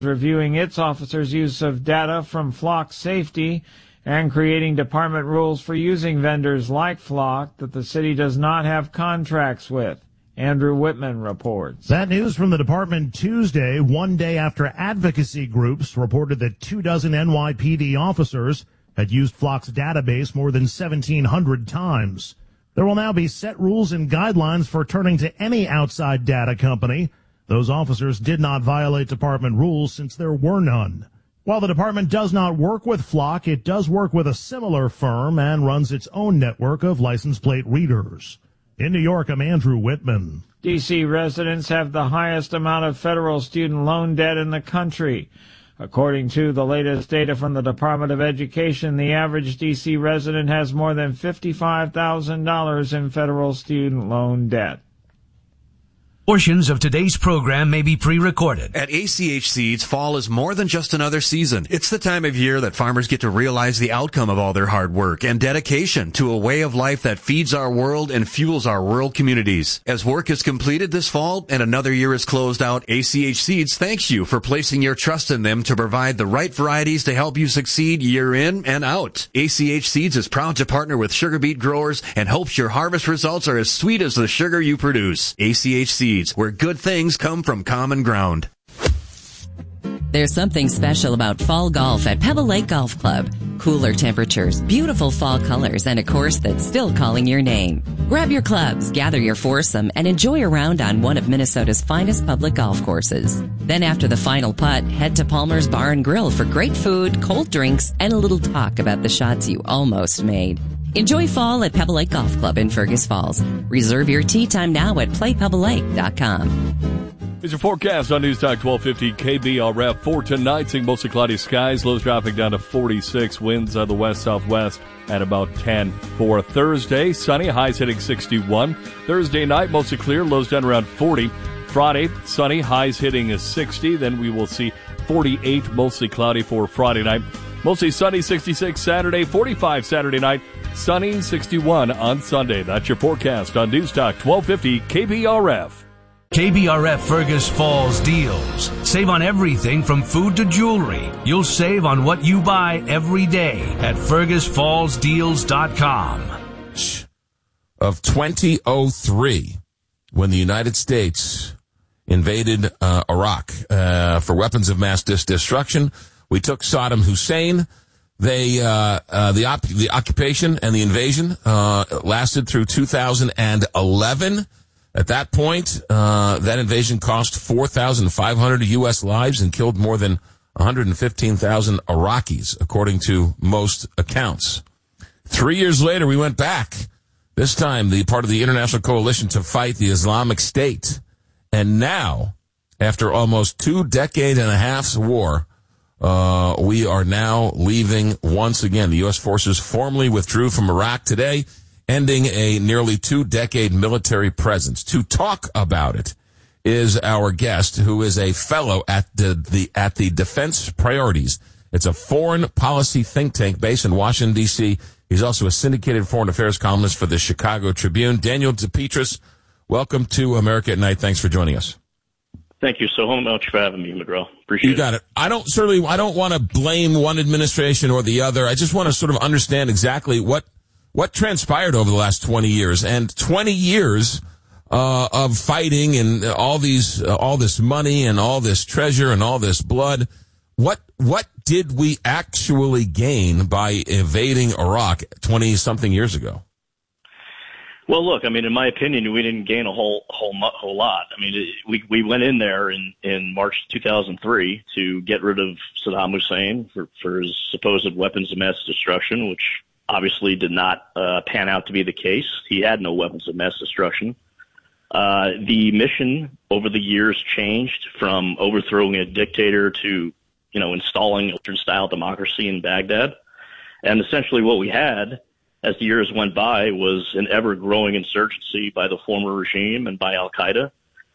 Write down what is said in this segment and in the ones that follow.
reviewing its officers' use of data from Flock Safety and creating department rules for using vendors like Flock that the city does not have contracts with. Andrew Whitman reports. That news from the department Tuesday, one day after advocacy groups reported that 24 NYPD officers had used Flock's database more than 1,700 times. There will now be set rules and guidelines for turning to any outside data company. Those officers did not violate department rules since there were none. While the department does not work with Flock, it does work with a similar firm and runs its own network of license plate readers. In New York, I'm Andrew Whitman. D.C. residents have the highest amount of federal student loan debt in the country. According to the latest data from the Department of Education, the average D.C. resident has more than $55,000 in federal student loan debt. Portions of today's program may be pre-recorded. At ACH Seeds, fall is more than just another season. It's the time of year that farmers get to realize the outcome of all their hard work and dedication to a way of life that feeds our world and fuels our rural communities. As work is completed this fall and another year is closed out, ACH Seeds thanks you for placing your trust in them to provide the right varieties to help you succeed year in and out. ACH Seeds is proud to partner with sugar beet growers and hopes your harvest results are as sweet as the sugar you produce. ACH Seeds, where good things come from common ground. There's something special about fall golf at Pebble Lake Golf Club. Cooler temperatures, beautiful fall colors, and a course that's still calling your name. Grab your clubs, gather your foursome, and enjoy a round on one of Minnesota's finest public golf courses. Then after the final putt, head to Palmer's Bar and Grill for great food, cold drinks, and a little talk about the shots you almost made. Enjoy fall at Pebble Lake Golf Club in Fergus Falls. Reserve your tee time now at playpebblelake.com. Here's your forecast on News Talk 1250 KBRF. For tonight, seeing mostly cloudy skies. Lows dropping down to 46. Winds out of the west-southwest at about 10. For Thursday, sunny. Highs hitting 61. Thursday night, mostly clear. Lows down around 40. Friday, sunny. Highs hitting 60. Then we will see 48, mostly cloudy for Friday night. Mostly sunny, 66 Saturday. 45 Saturday night. Sunny, 61 on Sunday. That's your forecast on News Talk 1250 KBRF. KBRF Fergus Falls deals. Save on everything from food to jewelry. You'll save on what you buy every day at FergusFallsDeals.com. Of 2003, when the United States invaded Iraq for weapons of mass destruction, we took Saddam Hussein. The occupation and the invasion lasted through 2011. At that point, that invasion cost 4,500 U.S. lives and killed more than 115,000 Iraqis, according to most accounts. 3 years later, we went back, this time the part of the international coalition to fight the Islamic State. And now, after almost 2 decades and a half's war, we are now leaving once again. The U.S. forces formally withdrew from Iraq today, ending a nearly 2-decade military presence. To talk about it is our guest, who is a fellow at the Defense Priorities. It's a foreign policy think tank based in Washington, D.C. He's also a syndicated foreign affairs columnist for the Chicago Tribune. Daniel DePetris, welcome to America at Night. Thanks for joining us. Thank you so much for having me, McGraw. Appreciate it. You got it. I don't want to blame one administration or the other. I just want to sort of understand exactly what transpired over the last 20 years. And 20 years of fighting and all this money and all this treasure and all this blood. What did we actually gain by invading Iraq 20-something years ago? Well, look, I mean, in my opinion, we didn't gain a whole lot. I mean, we went in there in March 2003 to get rid of Saddam Hussein for his supposed weapons of mass destruction, which obviously did not pan out to be the case. He had no weapons of mass destruction. The mission over the years changed from overthrowing a dictator to, installing a Western-style democracy in Baghdad. And essentially what we had as the years went by was an ever-growing insurgency by the former regime and by al-Qaeda,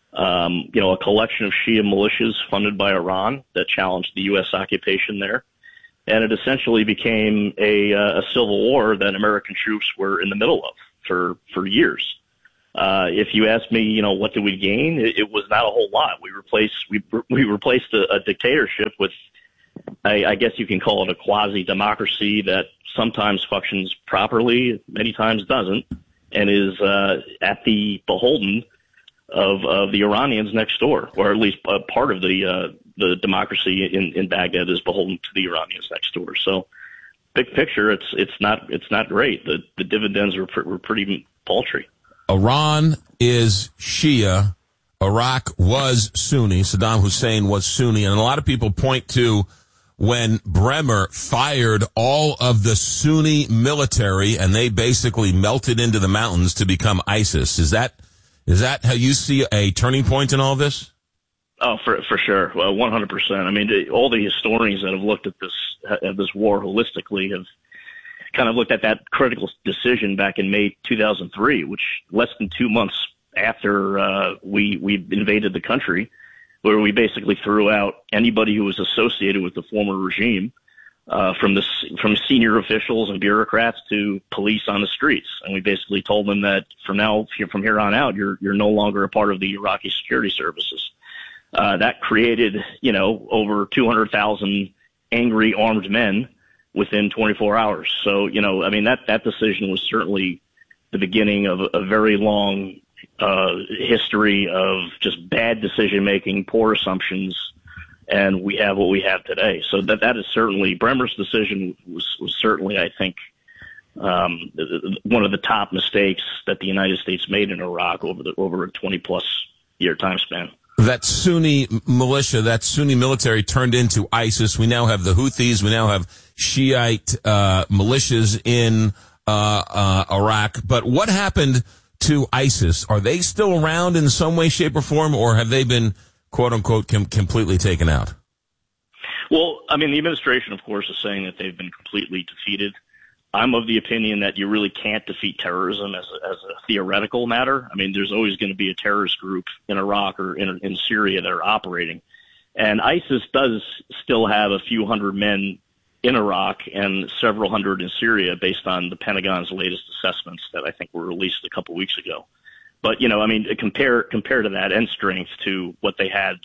a collection of Shia militias funded by Iran that challenged the U.S. occupation there. And it essentially became a civil war that American troops were in the middle of for years. If you ask me, what did we gain? It was not a whole lot. We replaced a dictatorship with, I guess you can call it a quasi-democracy that sometimes functions properly, many times doesn't, and is at the beholden of the Iranians next door, or at least part of the democracy in Baghdad is beholden to the Iranians next door. So, big picture, it's not great. The dividends were pretty paltry. Iran is Shia. Iraq was Sunni. Saddam Hussein was Sunni, and a lot of people point to when Bremer fired all of the Sunni military and they basically melted into the mountains to become ISIS. Is that how you see a turning point in all this? Oh, for sure. Well, 100%. I mean, all the historians that have looked at this war holistically have kind of looked at that critical decision back in May 2003, which less than 2 months after we invaded the country, where we basically threw out anybody who was associated with the former regime, from senior officials and bureaucrats to police on the streets, and we basically told them that from here on out, you're no longer a part of the Iraqi security services. That created, over 200,000 angry armed men within 24 hours. So, that decision was certainly the beginning of a very long history of just bad decision-making, poor assumptions, and we have what we have today. So that is certainly, Bremer's decision was certainly, I think, one of the top mistakes that the United States made in Iraq over a 20-plus year time span. That Sunni militia, that Sunni military turned into ISIS. We now have the Houthis. We now have Shiite militias in Iraq. But what happened to ISIS? Are they still around in some way, shape, or form, or have they been, quote unquote, completely taken out? Well, I mean, the administration, of course, is saying that they've been completely defeated. I'm of the opinion that you really can't defeat terrorism as a theoretical matter. I mean, there's always going to be a terrorist group in Iraq or in Syria that are operating. And ISIS does still have a few hundred men in Iraq and several hundred in Syria based on the Pentagon's latest assessments that I think were released a couple weeks ago. But, compare to that end strength to what they had,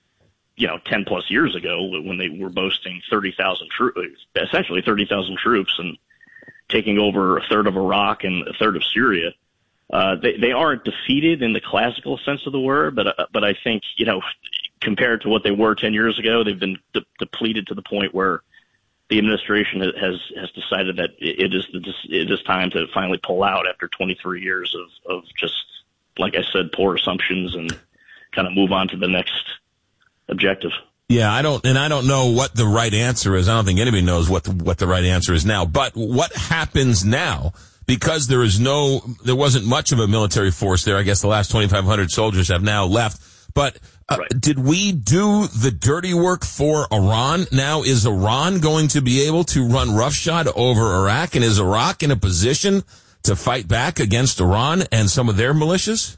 10 plus years ago when they were boasting 30,000 troops, essentially 30,000 troops, and taking over a third of Iraq and a third of Syria. They aren't defeated in the classical sense of the word, but I think, compared to what they were 10 years ago, they've been depleted to the point where the administration has decided that it is time to finally pull out after 23 years of just, like I said, poor assumptions, and kind of move on to the next objective. Yeah, I don't know what the right answer is. I don't think anybody knows what the right answer is now. But what happens now? Because there wasn't much of a military force there. I guess the last 2,500 soldiers have now left. But right. Did we do the dirty work for Iran? Now, is Iran going to be able to run roughshod over Iraq? And is Iraq in a position to fight back against Iran and some of their militias?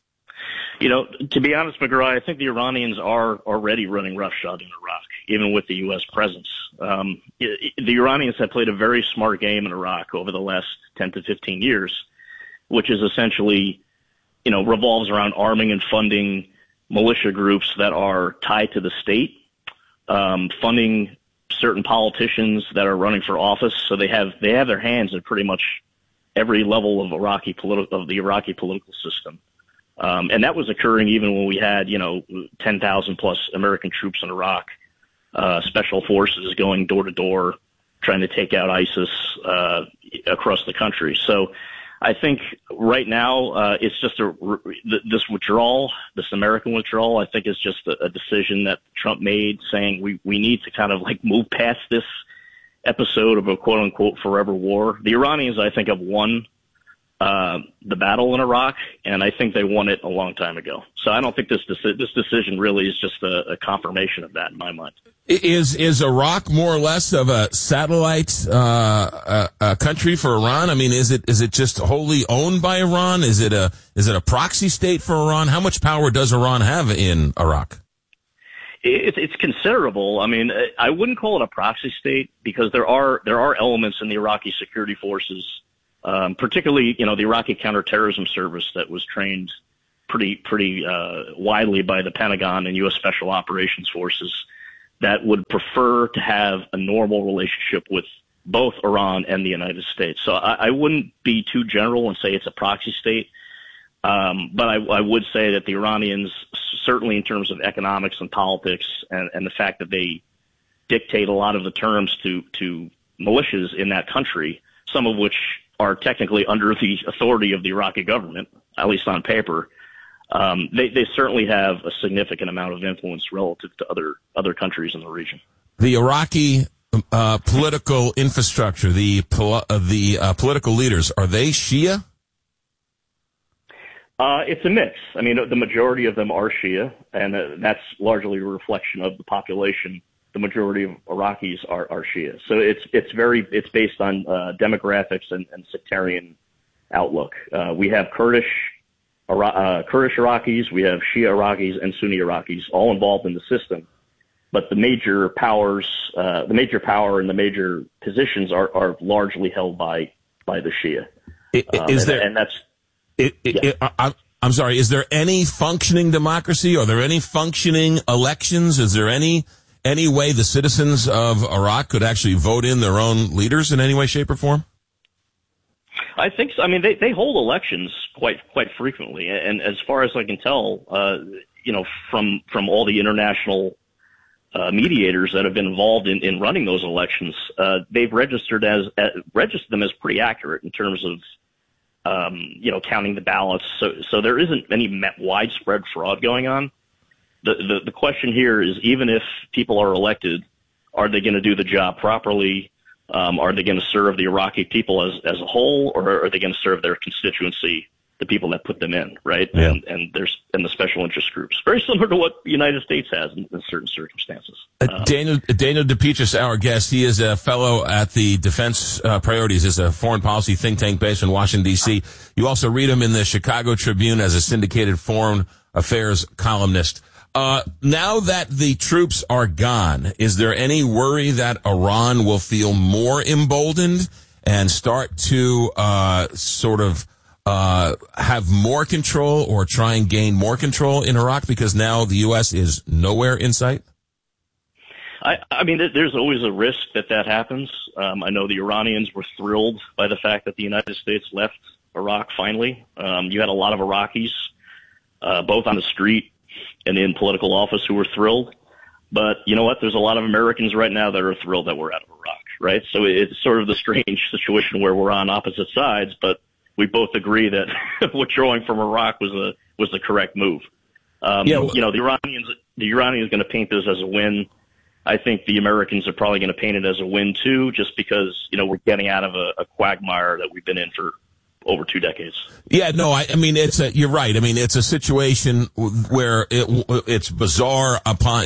To be honest, McGraw, I think the Iranians are already running roughshod in Iraq, even with the U.S. presence. The Iranians have played a very smart game in Iraq over the last 10 to 15 years, which is essentially, revolves around arming and funding militia groups that are tied to the state, funding certain politicians that are running for office. So they have their hands in pretty much every level of the Iraqi political system. And that was occurring even when we had, 10,000 plus American troops in Iraq, special forces going door to door, trying to take out ISIS, across the country. So I think right now, it's just this withdrawal, this American withdrawal, I think is just a decision that Trump made, saying we need to kind of move past this episode of a quote unquote forever war. The Iranians, I think, have won the battle in Iraq, and I think they won it a long time ago. So I don't think this decision really is just a confirmation of that in my mind. Is Iraq more or less of a satellite country for Iran? I mean, is it just wholly owned by Iran? Is it a proxy state for Iran? How much power does Iran have in Iraq? It's considerable. I mean, I wouldn't call it a proxy state because there are elements in the Iraqi security forces particularly, the Iraqi counterterrorism service that was trained pretty widely by the Pentagon and U.S. Special Operations Forces, that would prefer to have a normal relationship with both Iran and the United States. So I wouldn't be too general and say it's a proxy state. But I would say that the Iranians, certainly in terms of economics and politics and the fact that they dictate a lot of the terms to militias in that country, some of which are technically under the authority of the Iraqi government, at least on paper, they certainly have a significant amount of influence relative to other countries in the region. The Iraqi political infrastructure, the political leaders, are they Shia? It's a mix. I mean, the majority of them are Shia, and that's largely a reflection of the population. The majority of Iraqis are Shia. So it's based on demographics and sectarian outlook. We have Kurdish Iraqis, we have Shia Iraqis, and Sunni Iraqis all involved in the system. But the major power and the major positions are largely held by the Shia. I'm sorry, is there any functioning democracy? Are there any functioning elections? Is there any way the citizens of Iraq could actually vote in their own leaders in any way, shape, or form? I think so. I mean, they hold elections quite frequently, and as far as I can tell, from all the international mediators that have been involved in running those elections, they've registered them as pretty accurate in terms of counting the ballots. So there isn't any widespread fraud going on. The question here is, even if people are elected, are they going to do the job properly? Are they going to serve the Iraqi people as a whole, or are they going to serve their constituency, the people that put them in, right? Yeah. And the special interest groups, very similar to what the United States has in certain circumstances. Daniel DePetris, our guest, he is a fellow at the Defense Priorities, is a foreign policy think tank based in Washington, D.C. You also read him in the Chicago Tribune as a syndicated foreign affairs columnist. Now that the troops are gone, is there any worry that Iran will feel more emboldened and start to have more control or try and gain more control in Iraq because now the U.S. is nowhere in sight? I mean, there's always a risk that happens. I know the Iranians were thrilled by the fact that the United States left Iraq finally. You had a lot of Iraqis, both on the street and in political office, who were thrilled. But you know what? There's a lot of Americans right now that are thrilled that we're out of Iraq, right? So it's sort of the strange situation where we're on opposite sides, but we both agree that withdrawing from Iraq was the correct move. The Iranians going to paint this as a win. I think the Americans are probably going to paint it as a win too, just because we're getting out of a quagmire that we've been in for over 2 decades. Yeah, no, I mean, you're right. I mean, it's a situation where it's bizarre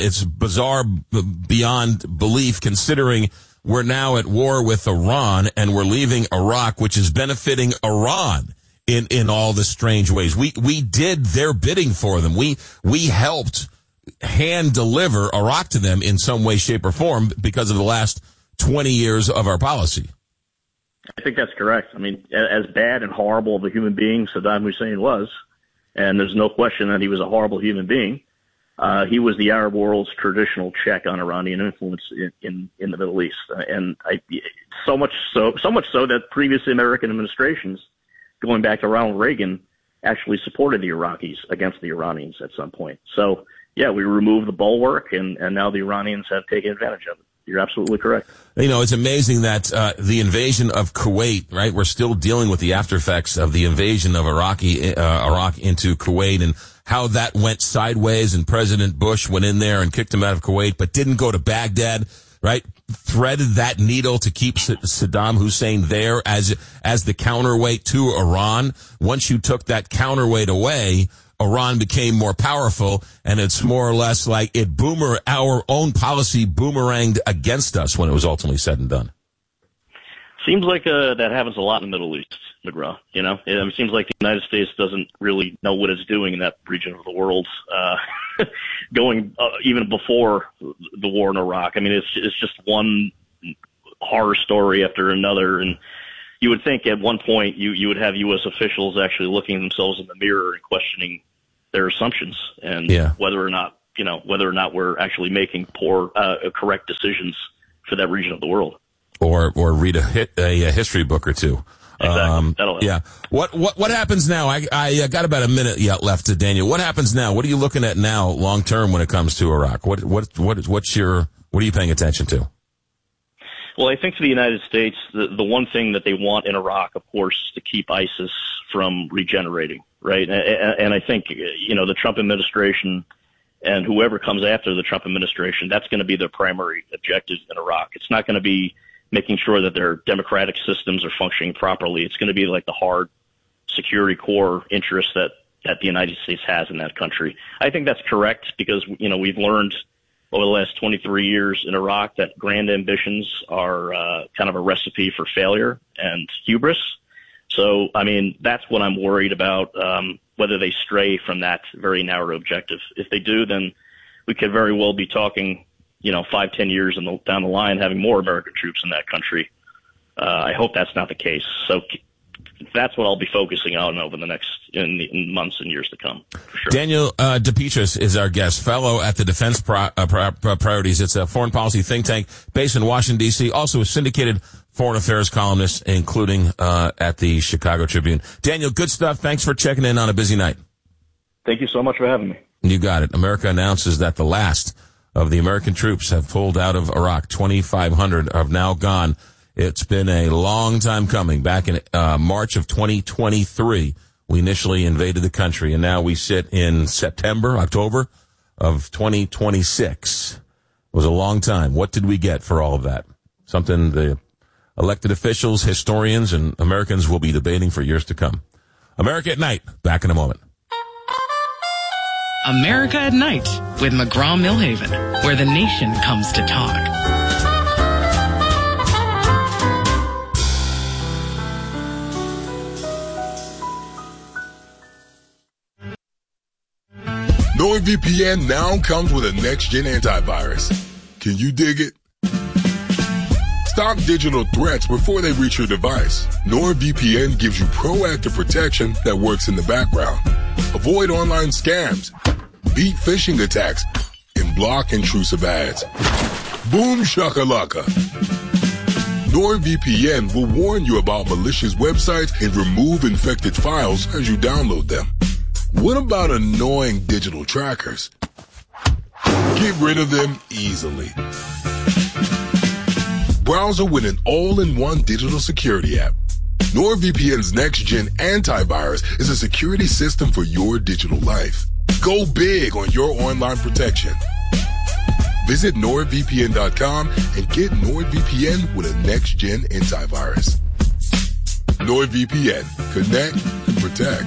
beyond belief, considering we're now at war with Iran and we're leaving Iraq, which is benefiting Iran in all the strange ways. We did their bidding for them. We helped hand deliver Iraq to them in some way, shape, or form because of the last 20 years of our policy. I think that's correct. I mean, as bad and horrible of a human being Saddam Hussein was, and there's no question that he was a horrible human being, he was the Arab world's traditional check on Iranian influence in the Middle East. And so much so that previous American administrations, going back to Ronald Reagan, actually supported the Iraqis against the Iranians at some point. So, yeah, we removed the bulwark, and now the Iranians have taken advantage of it. You're absolutely correct. It's amazing that the invasion of Kuwait, right? We're still dealing with the after effects of the invasion of Iraq into Kuwait and how that went sideways, and President Bush went in there and kicked him out of Kuwait, but didn't go to Baghdad, right? Threaded that needle to keep Saddam Hussein there as the counterweight to Iran. Once you took that counterweight away, Iran became more powerful, and it's more or less like our own policy boomeranged against us when it was ultimately said and done. Seems like that happens a lot in the Middle East, McGraw. It seems like the United States doesn't really know what it's doing in that region of the world, going even before the war in Iraq. I mean, it's just one horror story after another, and you would think at one point you would have U.S. officials actually looking themselves in the mirror and questioning their assumptions and whether or not we're actually making correct decisions for that region of the world. Or read a history book or two. Exactly. That'll help. What happens now? I got about a minute left to Daniel. What happens now? What are you looking at now, long term, when it comes to Iraq? What are you paying attention to? Well, I think for the United States, the one thing that they want in Iraq, of course, is to keep ISIS from regenerating, right? And I think, the Trump administration and whoever comes after the Trump administration, that's going to be their primary objective in Iraq. It's not going to be making sure that their democratic systems are functioning properly. It's going to be like the hard security core interests that the United States has in that country. I think that's correct because, we've learned over the last 23 years in Iraq that grand ambitions are kind of a recipe for failure and hubris. So, that's what I'm worried about, whether they stray from that very narrow objective. If they do, then we could very well be talking 5-10 years down the line, having more American troops in that country. I hope that's not the case. So that's what I'll be focusing on over the next in months and years to come. For sure. Daniel DePetris is our guest, fellow at the Defense Priorities. It's a foreign policy think tank based in Washington, D.C., also a syndicated foreign affairs columnist, including at the Chicago Tribune. Daniel, good stuff. Thanks for checking in on a busy night. Thank you so much for having me. You got it. America announces that the last of the American troops have pulled out of Iraq. 2,500 have now gone. It's been a long time coming. Back in March of 2023, we initially invaded the country, and now we sit in October of 2026. It was a long time. What did we get for all of that? Something the elected officials, historians, and Americans will be debating for years to come. America at Night. Back in a moment. America at Night with McGraw-Millhaven, where the nation comes to talk. NordVPN now comes with a next-gen antivirus. Can you dig it? Stop digital threats before they reach your device. NordVPN gives you proactive protection that works in the background. Avoid online scams, beat phishing attacks, and block intrusive ads. Boom shakalaka. NordVPN will warn you about malicious websites and remove infected files as you download them. What about annoying digital trackers? Get rid of them easily. Browser with an all-in-one digital security app. NordVPN's next-gen antivirus is a security system for your digital life. Go big on your online protection. Visit NordVPN.com and get NordVPN with a next-gen antivirus. NordVPN. Connect and protect.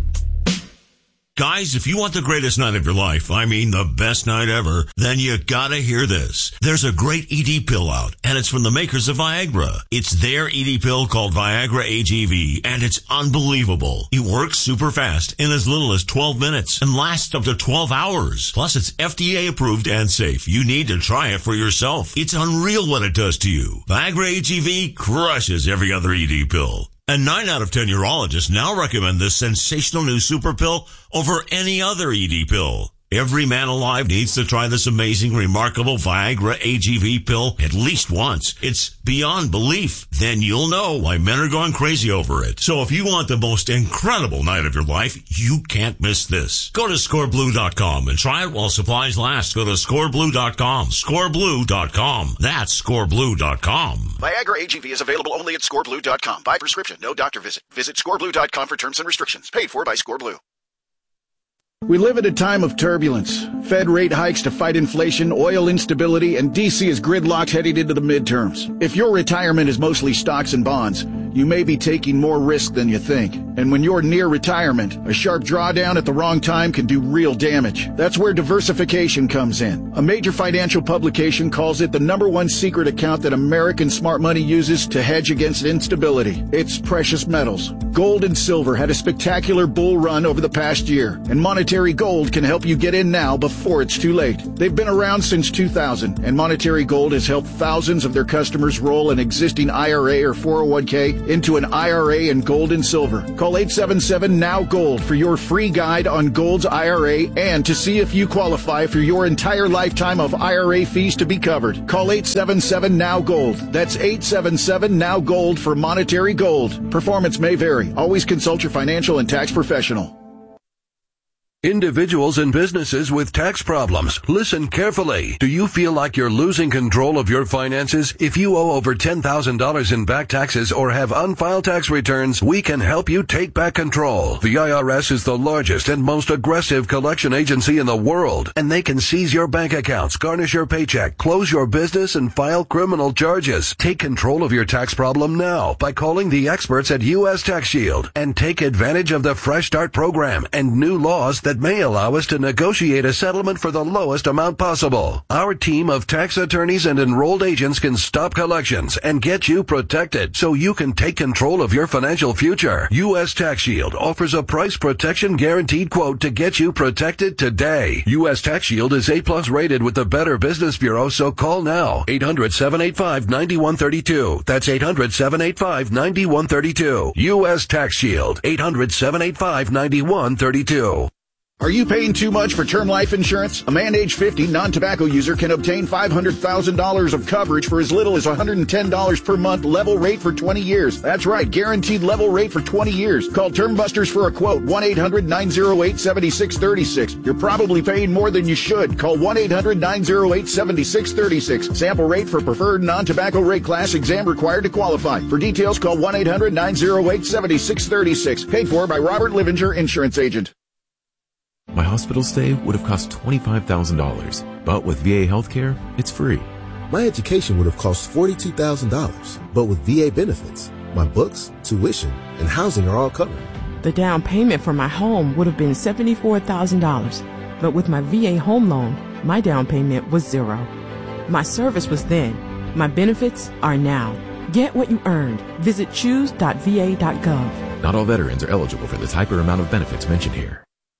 Guys, if you want the greatest night of your life, I mean the best night ever, then you gotta hear this. There's a great ED pill out, and it's from the makers of Viagra. It's their ED pill called Viagra AGV, and it's unbelievable. It works super fast in as little as 12 minutes and lasts up to 12 hours. Plus, it's FDA approved and safe. You need to try it for yourself. It's unreal what it does to you. Viagra AGV crushes every other ED pill. And 9 out of 10 urologists now recommend this sensational new super pill over any other ED pill. Every man alive needs to try this amazing, remarkable Viagra AGV pill at least once. It's beyond belief. Then you'll know why men are going crazy over it. So if you want the most incredible night of your life, you can't miss this. Go to scoreblue.com and try it while supplies last. Go to scoreblue.com. Scoreblue.com. That's scoreblue.com. Viagra AGV is available only at scoreblue.com. By prescription, no doctor visit. Visit scoreblue.com for terms and restrictions. Paid for by ScoreBlue. We live at a time of turbulence. Fed rate hikes to fight inflation, oil instability, and D.C. is gridlocked heading into the midterms. If your retirement is mostly stocks and bonds, you may be taking more risk than you think. And when you're near retirement, a sharp drawdown at the wrong time can do real damage. That's where diversification comes in. A major financial publication calls it the #1 secret account that American smart money uses to hedge against instability. It's precious metals. Gold and silver had a spectacular bull run over the past year, and Monetary Gold can help you get in now before it's too late. They've been around since 2000, and Monetary Gold has helped thousands of their customers roll an existing IRA or 401k into an IRA in gold and silver. Call 877-NOW-GOLD for your free guide on Gold's IRA and to see if you qualify for your entire lifetime of IRA fees to be covered. Call 877-NOW-GOLD. That's 877-NOW-GOLD for monetary gold. Performance may vary. Always consult your financial and tax professional. Individuals and businesses with tax problems, listen carefully. Do you feel like you're losing control of your finances? If you owe over $10,000 in back taxes or have unfiled tax returns, we can help you take back control. The IRS is the largest and most aggressive collection agency in the world, and they can seize your bank accounts, garnish your paycheck, close your business, and file criminal charges. Take control of your tax problem now by calling the experts at U.S. Tax Shield and take advantage of the Fresh Start program and new laws that may allow us to negotiate a settlement for the lowest amount possible. Our team of tax attorneys and enrolled agents can stop collections and get you protected so you can take control of your financial future. U.S. Tax Shield offers a price protection guaranteed quote to get you protected today. U.S. Tax Shield is A+ rated with the Better Business Bureau, so call now. 800-785-9132. That's 800-785-9132. U.S. Tax Shield. 800-785-9132. Are you paying too much for term life insurance? A man age 50 non-tobacco user can obtain $500,000 of coverage for as little as $110 per month, level rate for 20 years. That's right, guaranteed level rate for 20 years. Call Term Busters for a quote, 1-800-908-7636. You're probably paying more than you should. Call 1-800-908-7636. Sample rate for preferred non-tobacco rate class, exam required to qualify. For details, call 1-800-908-7636. Paid for by Robert Livinger, Insurance Agent. My hospital stay would have cost $25,000, but with VA healthcare, it's free. My education would have cost $42,000, but with VA benefits, my books, tuition, and housing are all covered. The down payment for my home would have been $74,000, but with my VA home loan, my down payment was $0. My service was then. My benefits are now. Get what you earned. Visit choose.va.gov. Not all veterans are eligible for the type or amount of benefits mentioned here.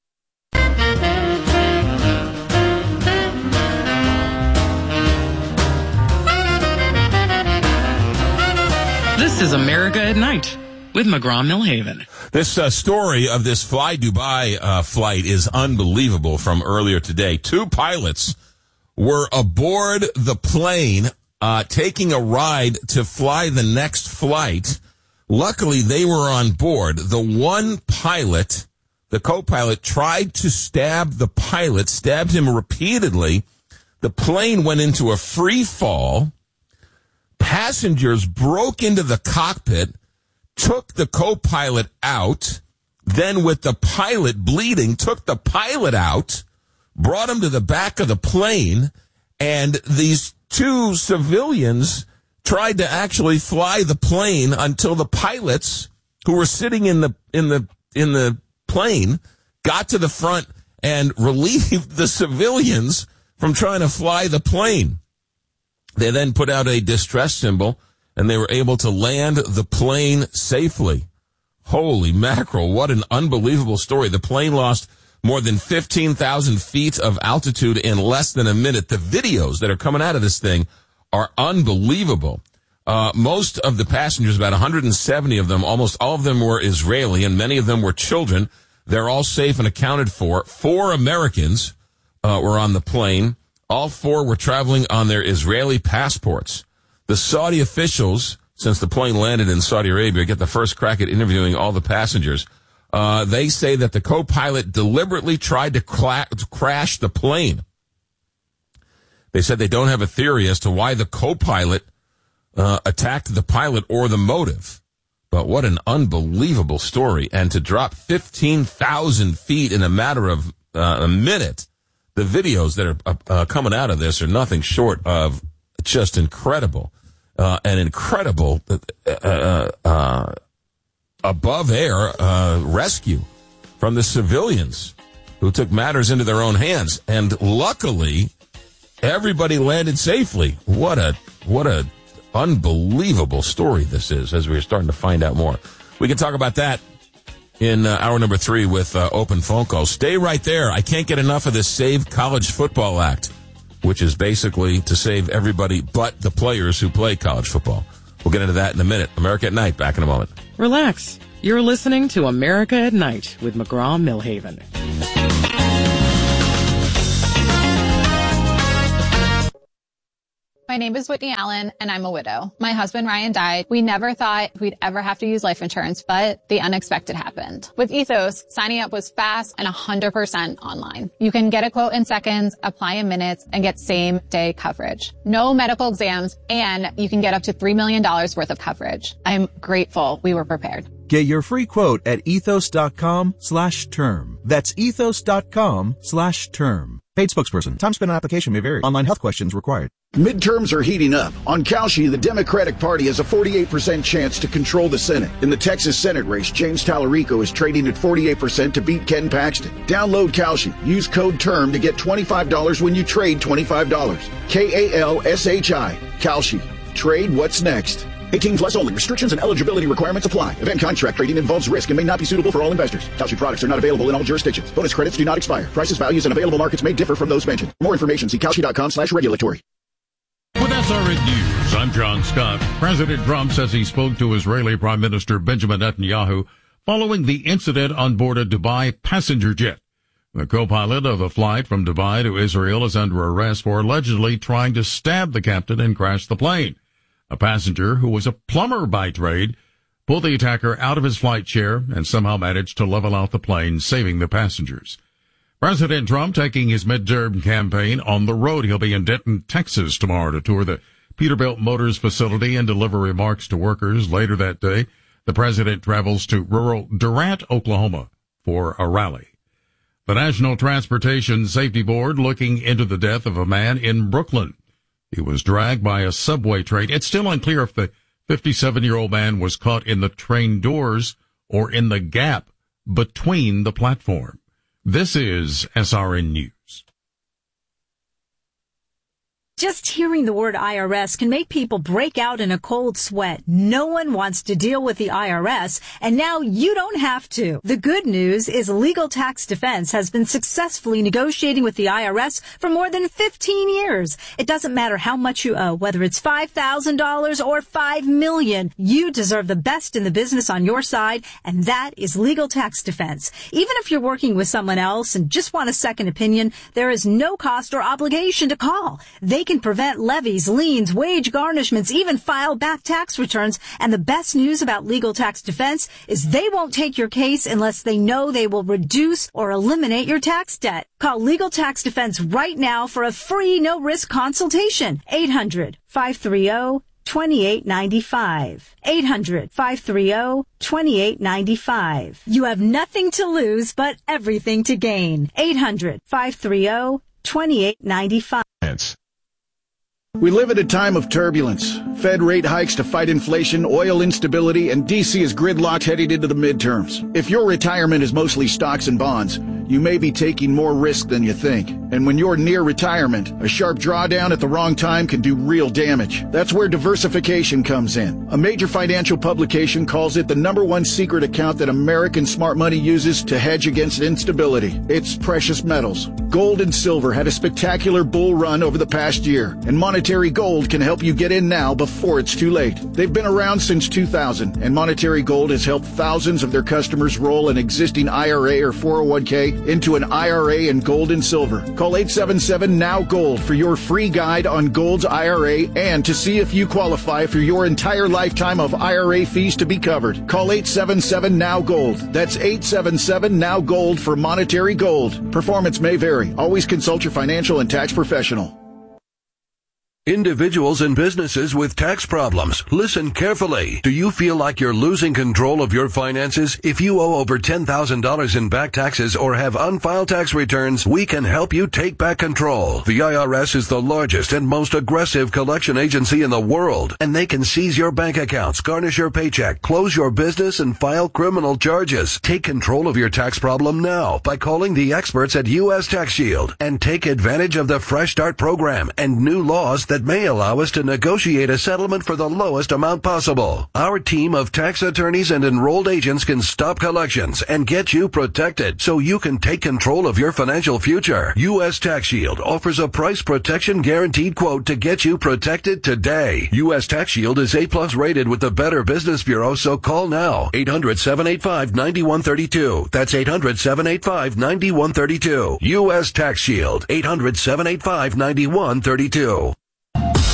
This is America at Night with McGraw-Millhaven. This story of this Fly Dubai flight is unbelievable from earlier today. 2 pilots were aboard the plane taking a ride to fly the next flight. Luckily, they were on board. The one pilot, the co-pilot, tried to stab the pilot, stabbed him repeatedly. The plane went into a free fall. Passengers broke into the cockpit, took the co-pilot out, then with the pilot bleeding, took the pilot out, brought him to the back of the plane, and these 2 civilians tried to actually fly the plane until the pilots who were sitting in the plane got to the front and relieved the civilians from trying to fly the plane. They then put out a distress symbol, and they were able to land the plane safely. Holy mackerel, what an unbelievable story. The plane lost more than 15,000 feet of altitude in less than a minute. The videos that are coming out of this thing are unbelievable. Most of the passengers, about 170 of them, almost all of them were Israeli, and many of them were children. They're all safe and accounted for. 4 Americans were on the plane. All 4 were traveling on their Israeli passports. The Saudi officials, since the plane landed in Saudi Arabia, get the first crack at interviewing all the passengers. They say that the co-pilot deliberately tried to crash the plane. They said they don't have a theory as to why the co-pilot attacked the pilot or the motive. But what an unbelievable story. And to drop 15,000 feet in a matter of a minute. The videos that are coming out of this are nothing short of just incredible. An incredible above air rescue from the civilians who took matters into their own hands. And luckily, everybody landed safely. What a unbelievable story this is, as we're starting to find out more. We can talk about that in hour number 3 with open phone calls. Stay right there. I can't get enough of this Save College Football Act, which is basically to save everybody but the players who play college football. We'll get into that in a minute. America at Night, back in a moment. Relax. You're listening to America at Night with McGraw-Milhaven. My name is Whitney Allen, and I'm a widow. My husband, Ryan, died. We never thought we'd ever have to use life insurance, but the unexpected happened. With Ethos, signing up was fast and 100% online. You can get a quote in seconds, apply in minutes, and get same-day coverage. No medical exams, and you can get up to $3 million worth of coverage. I'm grateful we were prepared. Get your free quote at ethos.com/term. That's ethos.com/term. Paid spokesperson. Time spent on application may vary. Online health questions required. Midterms are heating up. On Kalshi, the Democratic Party has a 48% chance to control the Senate. In the Texas Senate race, James Tallarico is trading at 48% to beat Ken Paxton. Download Kalshi. Use code TERM to get $25 when you trade $25. KALSHI. Kalshi. Trade what's next. 18 plus only. Restrictions and eligibility requirements apply. Event contract trading involves risk and may not be suitable for all investors. Kalshi products are not available in all jurisdictions. Bonus credits do not expire. Prices, values, and available markets may differ from those mentioned. More information, see kalshi.com/regulatory. With SRN News, I'm John Scott. President Trump says he spoke to Israeli Prime Minister Benjamin Netanyahu following the incident on board a Dubai passenger jet. The co-pilot of the flight from Dubai to Israel is under arrest for allegedly trying to stab the captain and crash the plane. A passenger who was a plumber by trade pulled the attacker out of his flight chair and somehow managed to level out the plane, saving the passengers. President Trump taking his midterm campaign on the road. He'll be in Denton, Texas tomorrow to tour the Peterbilt Motors facility and deliver remarks to workers. Later that day, the president travels to rural Durant, Oklahoma for a rally. The National Transportation Safety Board looking into the death of a man in Brooklyn. He was dragged by a subway train. It's still unclear if the 57-year-old man was caught in the train doors or in the gap between the platform. This is SRN News. Just hearing the word IRS can make people break out in a cold sweat. No one wants to deal with the IRS, and now you don't have to. The good news is Legal Tax Defense has been successfully negotiating with the IRS for more than 15 years. It doesn't matter how much you owe, whether it's $5,000 or $5 million. You deserve the best in the business on your side, and that is Legal Tax Defense. Even if you're working with someone else and just want a second opinion, there is no cost or obligation to call. They can prevent levies, liens, wage garnishments, even file back tax returns. And the best news about Legal Tax Defense is they won't take your case unless they know they will reduce or eliminate your tax debt. Call Legal Tax Defense right now for a free no-risk consultation. 800-530-2895. 800-530-2895. You have nothing to lose but everything to gain. 800-530-2895. We live at a time of turbulence. Fed rate hikes to fight inflation, oil instability, and D.C. is gridlocked heading into the midterms. If your retirement is mostly stocks and bonds, you may be taking more risk than you think. And when you're near retirement, a sharp drawdown at the wrong time can do real damage. That's where diversification comes in. A major financial publication calls it the #1 secret account that American smart money uses to hedge against instability. It's precious metals. Gold and silver had a spectacular bull run over the past year, and Monetary Gold can help you get in now before it's too late. They've been around since 2000, and Monetary Gold has helped thousands of their customers roll an existing IRA or 401k into an IRA in gold and silver. Call 877-NOW-GOLD for your free guide on Gold's IRA and to see if you qualify for your entire lifetime of IRA fees to be covered. Call 877-NOW-GOLD. That's 877-NOW-GOLD for Monetary Gold. Performance may vary. Always consult your financial and tax professional. Individuals and businesses with tax problems, listen carefully. Do you feel like you're losing control of your finances? If you owe over $10,000 in back taxes or have unfiled tax returns, we can help you take back control. The IRS is the largest and most aggressive collection agency in the world, and they can seize your bank accounts, garnish your paycheck, close your business, and file criminal charges. Take control of your tax problem now by calling the experts at U.S. Tax Shield and take advantage of the Fresh Start program and new laws that that may allow us to negotiate a settlement for the lowest amount possible. Our team of tax attorneys and enrolled agents can stop collections and get you protected so you can take control of your financial future. U.S. Tax Shield offers a price protection guaranteed quote to get you protected today. U.S. Tax Shield is A+ rated with the Better Business Bureau, so call now. 800-785-9132. That's 800-785-9132. U.S. Tax Shield. 800-785-9132.